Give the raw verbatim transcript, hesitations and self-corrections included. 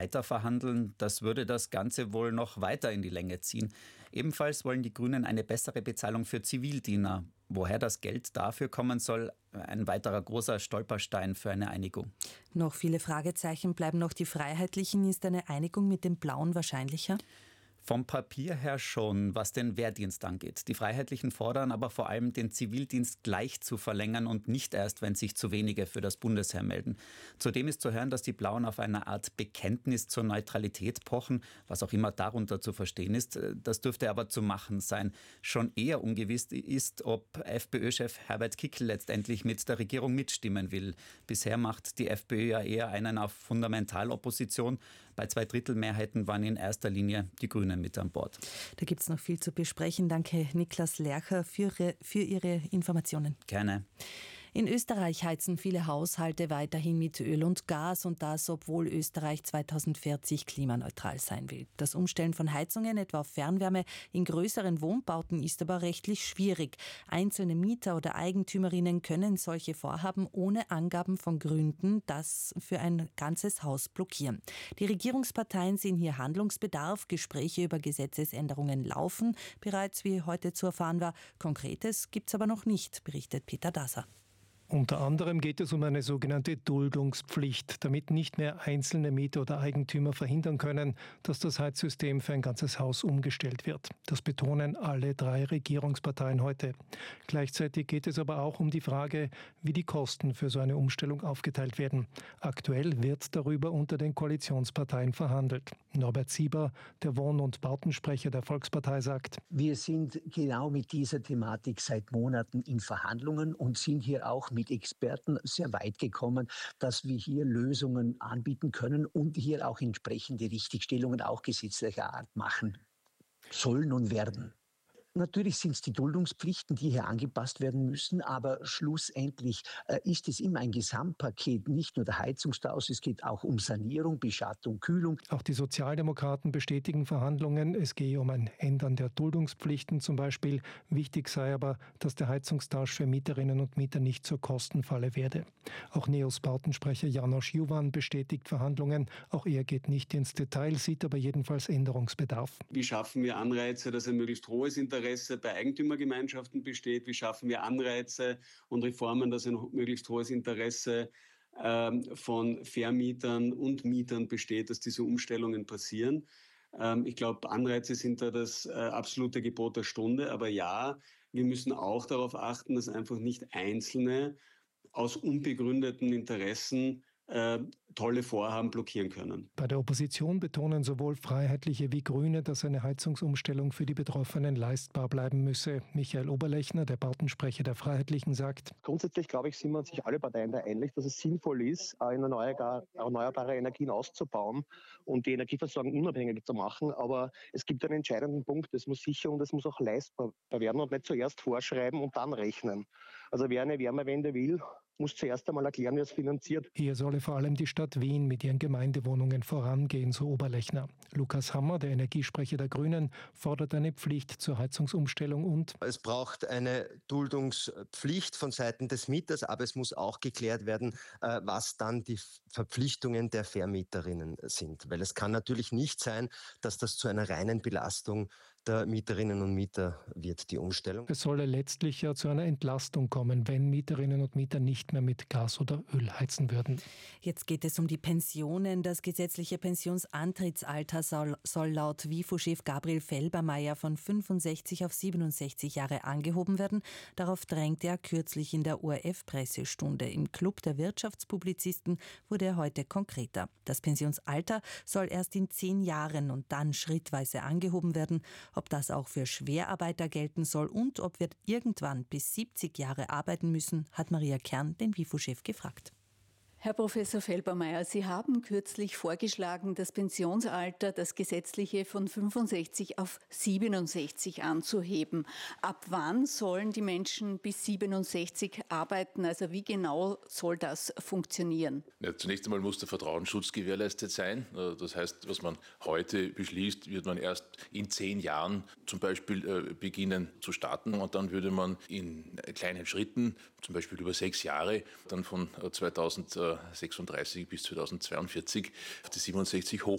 weiter verhandeln. Das würde das Ganze wohl noch weiter in die Länge ziehen. Ebenfalls wollen die Grünen eine bessere Bezahlung für Zivildiener. Woher das Geld dafür kommen soll, ein weiterer großer Stolperstein für eine Einigung. Noch viele Fragezeichen bleiben noch. Die Freiheitlichen. Ist eine Einigung mit den Blauen wahrscheinlicher? Vom Papier her schon, was den Wehrdienst angeht. Die Freiheitlichen fordern aber vor allem, den Zivildienst gleich zu verlängern und nicht erst, wenn sich zu wenige für das Bundesheer melden. Zudem ist zu hören, dass die Blauen auf eine Art Bekenntnis zur Neutralität pochen, was auch immer darunter zu verstehen ist. Das dürfte aber zu machen sein. Schon eher ungewiss ist, ob FPÖ-Chef Herbert Kickl letztendlich mit der Regierung mitstimmen will. Bisher macht die FPÖ ja eher einen auf Fundamentalopposition. Bei Zweidrittelmehrheiten waren in erster Linie die Grünen mit an Bord. Da gibt es noch viel zu besprechen. Danke, Niklas Lercher, für Ihre, für Ihre Informationen. Gerne. In Österreich heizen viele Haushalte weiterhin mit Öl und Gas und das, obwohl Österreich zweitausendvierzig klimaneutral sein will. Das Umstellen von Heizungen, etwa auf Fernwärme, in größeren Wohnbauten ist aber rechtlich schwierig. Einzelne Mieter oder Eigentümerinnen können solche Vorhaben ohne Angaben von Gründen das für ein ganzes Haus blockieren. Die Regierungsparteien sehen hier Handlungsbedarf. Gespräche über Gesetzesänderungen laufen bereits, wie heute zu erfahren war. Konkretes gibt es aber noch nicht, berichtet Peter Dasser. Unter anderem geht es um eine sogenannte Duldungspflicht, damit nicht mehr einzelne Mieter oder Eigentümer verhindern können, dass das Heizsystem für ein ganzes Haus umgestellt wird. Das betonen alle drei Regierungsparteien heute. Gleichzeitig geht es aber auch um die Frage, wie die Kosten für so eine Umstellung aufgeteilt werden. Aktuell wird darüber unter den Koalitionsparteien verhandelt. Norbert Sieber, der Wohn- und Bautensprecher der Volkspartei, sagt: Wir sind genau mit dieser Thematik seit Monaten in Verhandlungen und sind hier auch mit mit Experten sehr weit gekommen, dass wir hier Lösungen anbieten können und hier auch entsprechende Richtigstellungen auch gesetzlicher Art machen sollen und werden. Natürlich sind es die Duldungspflichten, die hier angepasst werden müssen, aber schlussendlich äh, ist es immer ein Gesamtpaket, nicht nur der Heizungstausch, es geht auch um Sanierung, Beschattung, Kühlung. Auch die Sozialdemokraten bestätigen Verhandlungen. Es gehe um ein Ändern der Duldungspflichten zum Beispiel. Wichtig sei aber, dass der Heizungstausch für Mieterinnen und Mieter nicht zur Kostenfalle werde. Auch Neos Bautensprecher Janosch Juvan bestätigt Verhandlungen. Auch er geht nicht ins Detail, sieht aber jedenfalls Änderungsbedarf. Wie schaffen wir Anreize, dass ein möglichst hohes Interesse bei Eigentümergemeinschaften besteht? Wie schaffen wir Anreize und Reformen, dass ein möglichst hohes Interesse ähm, von Vermietern und Mietern besteht, dass diese Umstellungen passieren? Ähm, ich glaube, Anreize sind da das äh, absolute Gebot der Stunde. Aber ja, wir müssen auch darauf achten, dass einfach nicht Einzelne aus unbegründeten Interessen äh, tolle Vorhaben blockieren können. Bei der Opposition betonen sowohl Freiheitliche wie Grüne, dass eine Heizungsumstellung für die Betroffenen leistbar bleiben müsse. Michael Oberlechner, der Bautensprecher der Freiheitlichen, sagt: Grundsätzlich, glaube ich, sind wir sich alle Parteien da einig, dass es sinnvoll ist, erneuerbare Energien auszubauen und die Energieversorgung unabhängig zu machen. Aber es gibt einen entscheidenden Punkt, es muss sicher und es muss auch leistbar werden und nicht zuerst vorschreiben und dann rechnen. Also wer eine Wärmewende will, muss zuerst einmal erklären, wie es finanziert. Hier solle vor allem die Stadt Wien mit ihren Gemeindewohnungen vorangehen, so Oberlechner. Lukas Hammer, der Energiesprecher der Grünen, fordert eine Pflicht zur Heizungsumstellung und: Es braucht eine Duldungspflicht von Seiten des Mieters, aber es muss auch geklärt werden, was dann die Verpflichtungen der Vermieterinnen sind. Weil es kann natürlich nicht sein, dass das zu einer reinen Belastung der Mieterinnen und Mieter wird, die Umstellung. Es solle letztlich ja zu einer Entlastung kommen, wenn Mieterinnen und Mieter nicht mehr mit Gas oder Öl heizen würden. Jetzt geht es um die Pensionen. Das gesetzliche Pensionsantrittsalter soll, soll laut WIFO-Chef Gabriel Felbermayr von fünfundsechzig auf siebenundsechzig Jahre angehoben werden. Darauf drängte er kürzlich in der O R F-Pressestunde. Im Club der Wirtschaftspublizisten wurde er heute konkreter. Das Pensionsalter soll erst in zehn Jahren und dann schrittweise angehoben werden. Ob das auch für Schwerarbeiter gelten soll und ob wir irgendwann bis siebzig Jahre arbeiten müssen, hat Maria Kern den WIFO-Chef gefragt. Herr Professor Felbermayr, Sie haben kürzlich vorgeschlagen, das Pensionsalter, das gesetzliche, von fünfundsechzig auf siebenundsechzig anzuheben. Ab wann sollen die Menschen bis siebenundsechzig arbeiten? Also wie genau soll das funktionieren? Ja, zunächst einmal muss der Vertrauensschutz gewährleistet sein. Das heißt, was man heute beschließt, wird man erst in zehn Jahren zum Beispiel äh, beginnen zu starten. Und dann würde man in kleinen Schritten, zum Beispiel über sechs Jahre, dann von zweitausend sechsunddreißig bis zweitausendzweiundvierzig auf die siebenundsechzig hoch